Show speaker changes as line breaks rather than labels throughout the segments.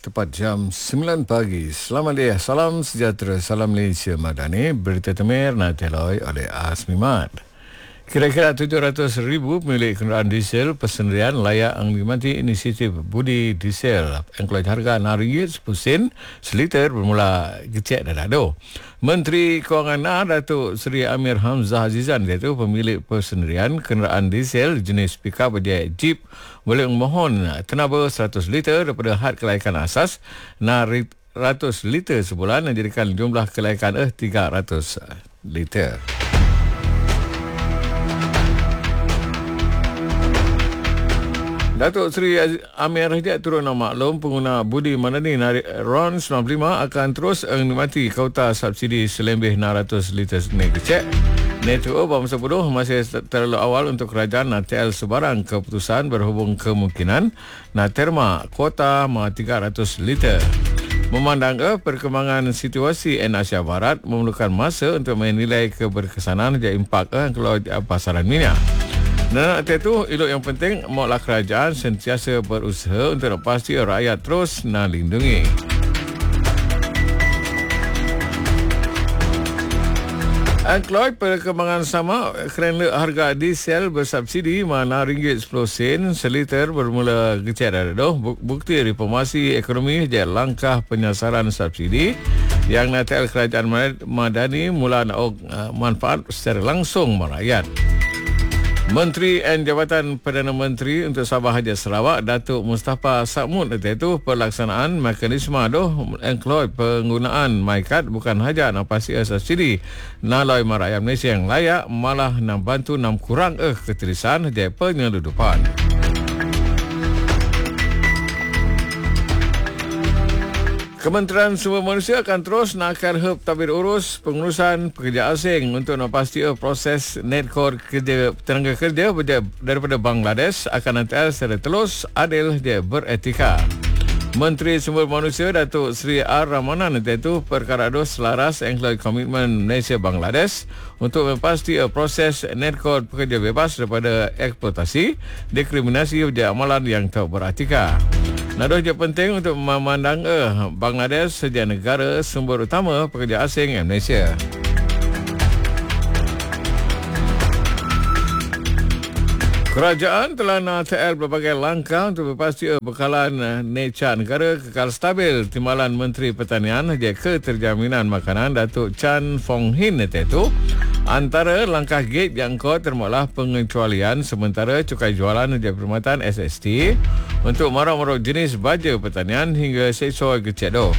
tepat jam 9 pagi. Selamat dia, salam sejahtera, salam Malaysia Madani. Berita Temer nateloi oleh Asmimat. Kira-kira 700,000 pemilik kenderaan diesel persendirian layak menikmati inisiatif budi diesel yang keluar harga RM6.10 seliter bermula kecek dan dado. Menteri Kewangan Datuk Seri Amir Hamzah Azizan iaitu pemilik persendirian kenderaan diesel jenis pickup berjaya Jeep boleh memohon tenaba 100 liter daripada had kelaikan asas 100 liter sebulan yang jadikan jumlah kelaikan 300 liter. Datuk Seri Amir Hajat turut maklum pengguna budi madani RON 95 akan terus menikmati kauta subsidi selebih 600 liter seni kecek. Network Bangsa Bodoh masih terlalu awal untuk kerajaan NATEL sebarang keputusan berhubung kemungkinan Naterma kuota 300 liter. Memandang perkembangan situasi Asia Barat memerlukan masa untuk menilai keberkesanan dan impak yang keluar pasaran minyak. Dan itu elok yang penting maulah kerajaan sentiasa berusaha untuk pasti rakyat terus nak lindungi. Angkloi perkembangan sama kerana harga diesel bersubsidi mana RM10 seliter bermula kecek dah. Bukti reformasi ekonomi je langkah penyasaran subsidi yang natal kerajaan Madani mula nak manfaat secara langsung merakyat. Menteri dan Jabatan Perdana Menteri untuk Sabah Haji Sarawak Datuk Mustafa Sakmud iaitu pelaksanaan mekanisme engkloi penggunaan MyCard bukan haja nak pasti subsidi nalai rakyat Malaysia yang layak malah nak bantu nak kurang keterisan dan penyeludupan. Kementerian Sumber Manusia akan terus nakkan hub tabir urus pengurusan pekerja asing untuk memasti proses netcode kerja tenaga kerja daripada Bangladesh akan nanti secara telus, adil dan beretika. Menteri Sumber Manusia Datuk Seri R. Ramanan iaitu perkara selaras engkloi komitmen Malaysia Bangladesh untuk memasti proses netcode pekerja bebas daripada eksploitasi, diskriminasi dan amalan yang tak beretika. Nadoh je penting untuk memandang Bangladesh sebagai negara sumber utama pekerja asing Malaysia. Kerajaan telah NATL berbagai langkah untuk memastikan bekalan neca negara kekal stabil. Timbalan Menteri Pertanian dan Keterjaminan Makanan Datuk Chan Fong Hin itu antara langkah gate yang termasuklah pengecualian sementara cukai jualan dan perkhidmatan SST untuk marah-marah jenis baja pertanian hingga sektor kecil.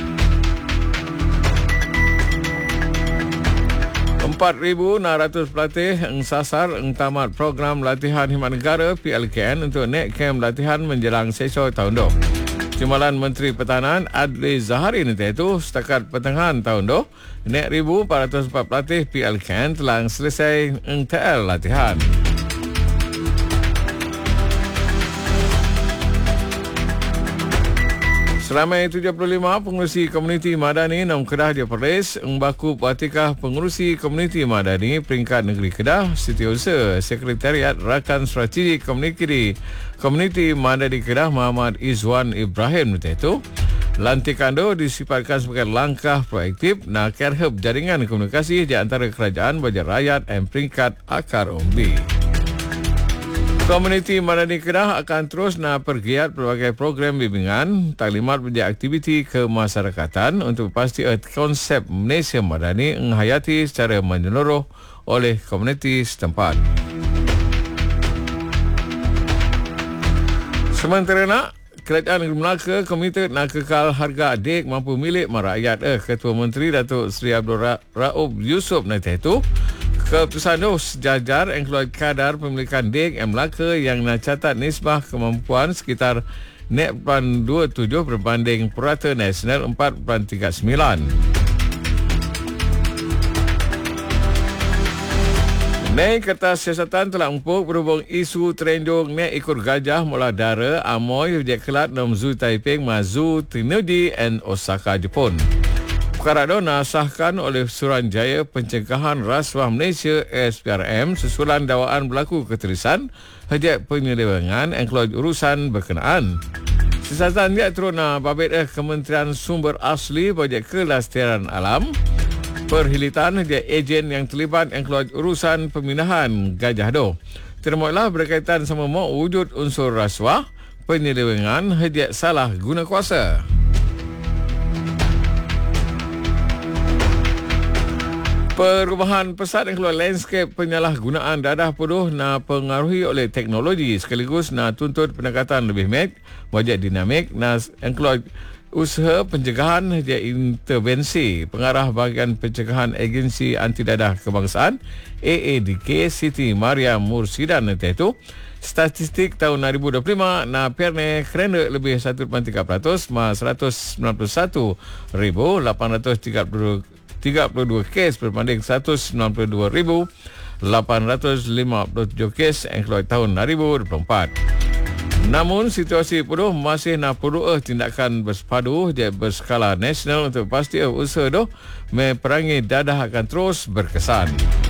4,600 pelatih yang sasar yang tamat program latihan khidmat negara PLKN untuk naik kem latihan menjelang sektor tahun 2. Timbalan Menteri Pertahanan Adli Zahari itu setakat pertengahan tahun 2, naik 1,404 pelatih PLKN telah selesai NTL latihan. Seramai 75 pengurusi komuniti Madani Nam Kedah di Perlis membaku Partikah Pengurusi Komuniti Madani Peringkat Negeri Kedah Setiausaha Sekretariat Rakan Strategik Komuniti Madani Kedah Muhammad Izwan Ibrahim itu lantikan disifatkan sebagai langkah proaktif nak kerhab jaringan komunikasi di antara kerajaan bagi rakyat dan peringkat akar umbi. Komuniti Madani Kedah akan terus nak pergiat berbagai program bimbingan, taklimat menjadi aktiviti kemasyarakatan untuk pasti konsep Malaysia Madani menghayati secara menyeluruh oleh komuniti setempat. Sementara Kerajaan Negeri Melaka komited nak kekal harga adik mampu milik rakyat. Ketua Menteri Datuk Seri Abdul Raub Yusof itu keputusan sejajar yang keluar kadar pemilikan DIG Melaka yang nak catat nisbah kemampuan sekitar 4.27 berbanding purata nasional 4.39. Naik kertas siasatan telah empuk berhubung isu terenjong naik ikut gajah mula dara Amoy Jack Kelat dalam Zoo Taiping Mazu Trinity and Osaka Jepun. Perkara itu nasahkan oleh Suruhanjaya Pencegahan Rasuah Malaysia SPRM susulan dakwaan berlaku keterisan hajat penyelewengan yang keluar urusan berkenaan. Siasatan dia turun babit Kementerian Sumber Asli projek kelestarian alam. Perhilitan dia ejen yang terlibat yang keluar urusan pemindahan Gajah Doh. Termolah berkaitan sama mau wujud unsur rasuah, penyelewengan, hadiah salah guna kuasa. Perubahan pesat yang keluar landscape penyalahgunaan dadah penuh pengaruhi oleh teknologi sekaligus tuntut pendekatan lebih wajah dinamik yang keluar usaha pencegahan dia intervensi pengarah bahagian pencegahan Agensi Anti Dadah Kebangsaan AADK Siti Maria Mursidan itu statistik tahun 2025 perne kerana lebih 1.3% 191,832 kes berbanding 192,857 kes yang keluar tahun 2024. Namun situasi penuh masih perlu tindakan bersepadu dia berskala nasional untuk pasti usaha tu meperangi dadah akan terus berkesan.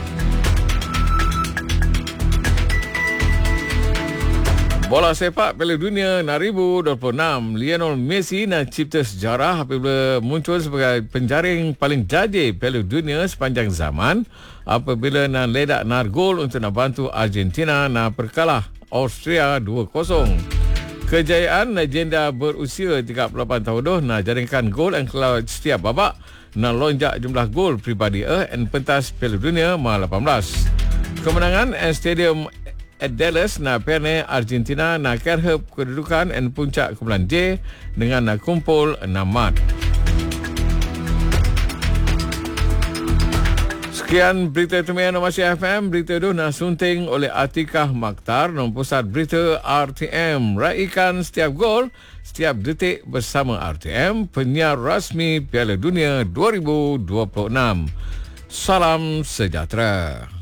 Bola sepak Piala Dunia 2026, Lionel Messi cipta sejarah apabila muncul sebagai penjaring paling jajir Piala Dunia sepanjang zaman apabila ledak gol untuk bantu Argentina perkalah Austria 2-0. Kejayaan legenda berusia 38 tahun tu jaringkan gol yang keluar setiap babak lonjak jumlah gol pribadi dan pentas Piala Dunia 18. Kemenangan Stadium at Dallas perne Argentina kerhep kedudukan dan puncak kumpulan J dengan kumpul 6 mat. Sekian berita Tumian Masih FM. Berita itu sunting oleh Atikah Maktar, pusat berita RTM. Raikan setiap gol, setiap detik bersama RTM, penyiar rasmi Piala Dunia 2026. Salam sejahtera.